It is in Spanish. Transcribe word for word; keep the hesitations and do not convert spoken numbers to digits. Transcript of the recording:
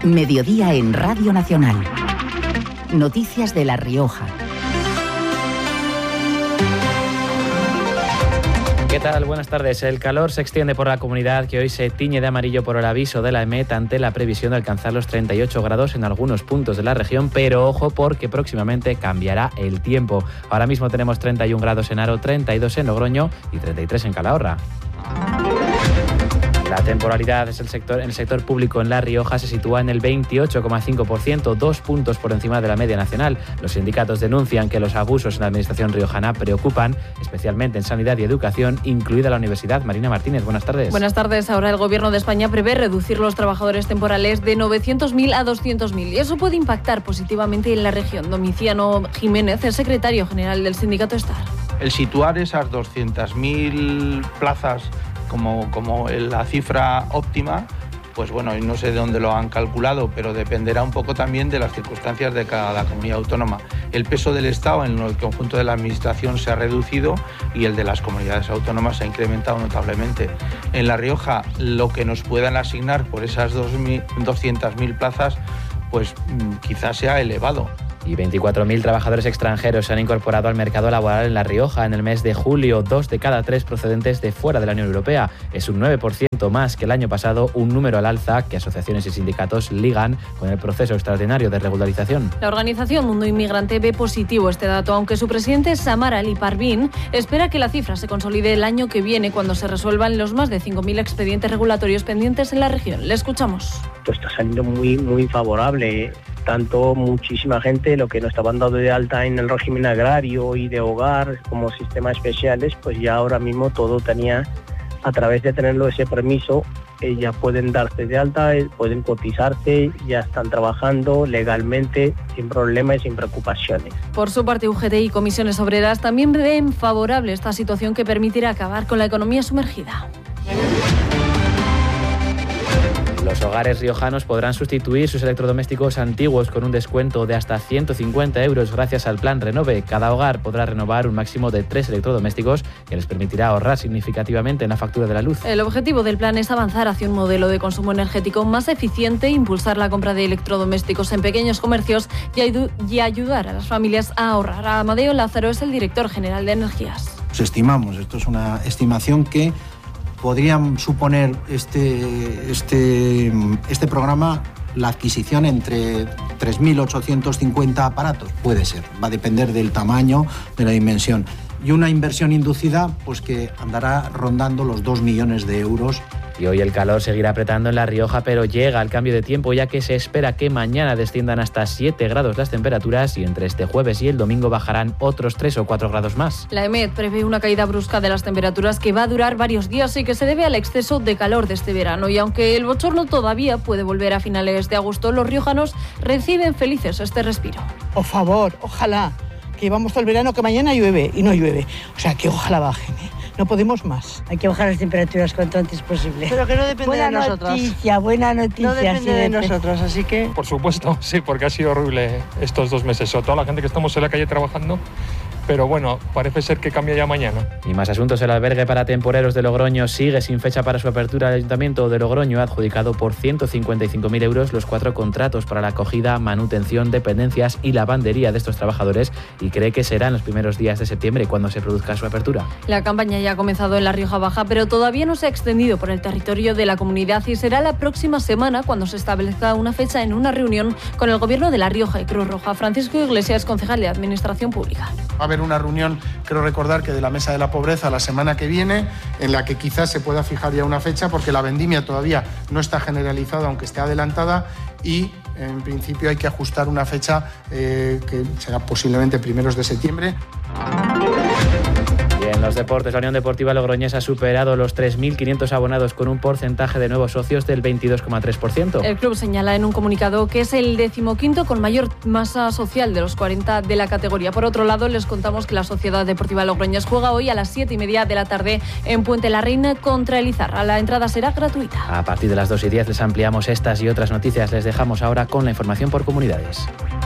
Mediodía en Radio Nacional. Noticias de La Rioja. ¿Qué tal? Buenas tardes. El calor se extiende por la comunidad, que hoy se tiñe de amarillo por el aviso de la EMET ante la previsión de alcanzar los treinta y ocho grados en algunos puntos de la región, pero ojo porque próximamente cambiará el tiempo. Ahora mismo tenemos treinta y un grados en Haro, treinta y dos en Logroño y treinta y tres en Calahorra. La temporalidad es el sector, en el sector público en La Rioja se sitúa en el veintiocho coma cinco por ciento, dos puntos por encima de la media nacional. Los sindicatos denuncian que los abusos en la administración riojana preocupan, especialmente en sanidad y educación, incluida la universidad. Marina Martínez, buenas tardes. Buenas tardes. Ahora el Gobierno de España prevé reducir los trabajadores temporales de novecientos mil a doscientos mil y eso puede impactar positivamente en la región. Domiciano Jiménez, el secretario general del sindicato Estar. El situar esas doscientas mil plazas como, como la cifra óptima, pues bueno, no sé de dónde lo han calculado, pero dependerá un poco también de las circunstancias de cada comunidad autónoma. El peso del Estado en el conjunto de la Administración se ha reducido y el de las comunidades autónomas se ha incrementado notablemente. En La Rioja, lo que nos puedan asignar por esas doscientas mil plazas, pues quizás sea elevado. Y veinticuatro mil trabajadores extranjeros se han incorporado al mercado laboral en La Rioja en el mes de julio, dos de cada tres procedentes de fuera de la Unión Europea. Es un nueve por ciento más que el año pasado, un número al alza que asociaciones y sindicatos ligan con el proceso extraordinario de regularización. La organización Mundo Inmigrante ve positivo este dato, aunque su presidente Samar Ali Parvin espera que la cifra se consolide el año que viene cuando se resuelvan los más de cinco mil expedientes regulatorios pendientes en la región. Le escuchamos. Pues está saliendo muy, muy favorable. Tanto muchísima gente, lo que no estaban dado de alta en el régimen agrario y de hogar como sistemas especiales, pues ya ahora mismo todo tenía, a través de tenerlo ese permiso, eh, ya pueden darse de alta, eh, pueden cotizarse, ya están trabajando legalmente, sin problemas y sin preocupaciones. Por su parte, U G T y Comisiones Obreras también ven favorable esta situación que permitirá acabar con la economía sumergida. Los hogares riojanos podrán sustituir sus electrodomésticos antiguos con un descuento de hasta ciento cincuenta euros gracias al plan Renove. Cada hogar podrá renovar un máximo de tres electrodomésticos que les permitirá ahorrar significativamente en la factura de la luz. El objetivo del plan es avanzar hacia un modelo de consumo energético más eficiente, impulsar la compra de electrodomésticos en pequeños comercios y, ayud- y ayudar a las familias a ahorrar. Amadeo Lázaro es el director general de Energías. Pues estimamos, esto es una estimación que podrían suponer este, este, este programa la adquisición entre tres mil ochocientos cincuenta aparatos. Puede ser, va a depender del tamaño, de la dimensión. Y una inversión inducida pues que andará rondando los dos millones de euros. Y hoy el calor seguirá apretando en La Rioja, pero llega el cambio de tiempo, ya que se espera que mañana desciendan hasta siete grados las temperaturas y entre este jueves y el domingo bajarán otros tres o cuatro grados más. La EMET prevé una caída brusca de las temperaturas que va a durar varios días y que se debe al exceso de calor de este verano. Y aunque el bochorno todavía puede volver a finales de agosto, los riojanos reciben felices este respiro. Por favor, ojalá, que llevamos todo el verano que mañana llueve y no llueve. O sea, que ojalá bajen, ¿eh? No podemos más. Hay que bajar las temperaturas cuanto antes posible. Pero que no depende buena de nosotros. Buena noticia, buena noticia. No depende sí, de depende. nosotros, así que... Por supuesto, sí, porque ha sido horrible estos dos meses. Sobre todo la gente que estamos en la calle trabajando. Pero bueno, parece ser que cambia ya mañana. Y más asuntos. El albergue para temporeros de Logroño sigue sin fecha para su apertura. El Ayuntamiento de Logroño ha adjudicado por ciento cincuenta y cinco mil euros los cuatro contratos para la acogida, manutención, dependencias y lavandería de estos trabajadores y cree que será en los primeros días de septiembre cuando se produzca su apertura. La campaña ya ha comenzado en La Rioja Baja, pero todavía no se ha extendido por el territorio de la comunidad y será la próxima semana cuando se establezca una fecha en una reunión con el Gobierno de La Rioja y Cruz Roja. Francisco Iglesias, concejal de Administración Pública. Va a haber una reunión, creo recordar que de la Mesa de la Pobreza la semana que viene, en la que quizás se pueda fijar ya una fecha, porque la vendimia todavía no está generalizada, aunque esté adelantada, y en principio hay que ajustar una fecha eh, que será posiblemente primeros de septiembre. Y en los deportes, la Unión Deportiva Logroñesa ha superado los tres mil quinientos abonados con un porcentaje de nuevos socios del veintidós coma tres por ciento. El club señala en un comunicado que es el decimoquinto con mayor masa social de los cuarenta de la categoría. Por otro lado, les contamos que la Sociedad Deportiva Logroñés juega hoy a las siete y media de la tarde en Puente la Reina contra el Izarra. La entrada será gratuita. A partir de las dos y diez les ampliamos estas y otras noticias. Les dejamos ahora con la información por comunidades.